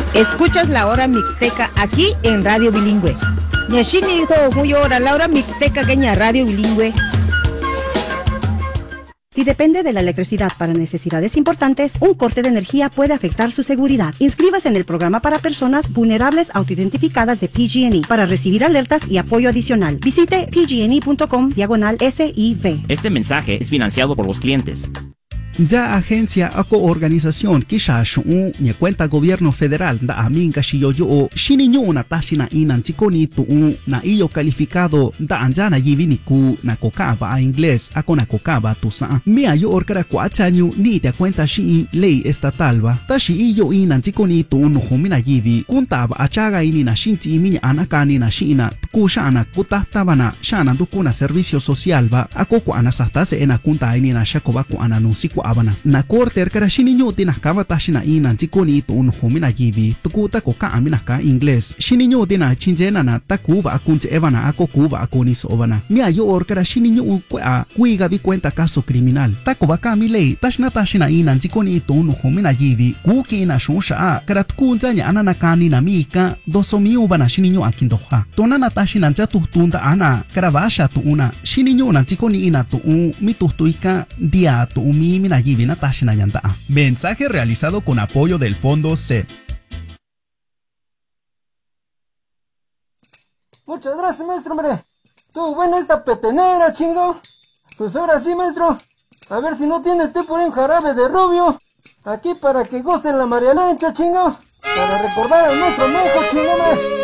Escuchas la hora mixteca aquí en Radio Bilingüe. Nyashini ho muy hora la hora mixteca queña Radio Bilingüe. Si depende de la electricidad para necesidades importantes, un corte de energía puede afectar su seguridad. Inscríbase en el programa para personas vulnerables autoidentificadas de PG&E para recibir alertas y apoyo adicional. Visite pgne.com/SIV. Este mensaje es financiado por los clientes. Ya agencia o organización kisha shu ni cuenta gobierno federal da aminga shiyoyo shininyo na tashina inan chikoni tu na iyo calificado da anjana yivini ku na kokaba a inglés a na kokaba tu sa mi ayo orkara kwachanyu ni te cuenta shi ley estatal ba tashi iyo inan chikoni tu no humina yivi kuntaba achaga ini na shinti iminya anakani na shina kushana kutahtabana shana dukuna servicio social ba akoko anasastase ena kunta ini na shakoba ku ananunsiku abana na corte erkara shininyo tinakaba tashina ina chikoni to un homina yivi tukuta koka amina ka inglés shininyo tina chinjena na takuba akunche evana ako kuba akoni sobana mi ayo orkara shininyo kwa kuiga vi cuenta caso criminal takoba ka mi lei tashna tashina ina chikoni to un homina yivi kuki na shusha karat kunjanya anana kani na mika dosomi ubana shininyo akindoha tonana tashina tunda ana karavasha tu una shininyo na chikoni ina tu mi tutuika dia tu mi mina yivi na tashina yanda. Mensaje realizado con apoyo del Fondo C. Muchas gracias, maestro, hombre. Estuvo buena esta petenera, chingo. Pues ahora sí, maestro. A ver si no tiene este por un jarabe de rubio. Aquí para que gocen la María Lencha, chingo. Para recordar al maestro Mejo, chingo,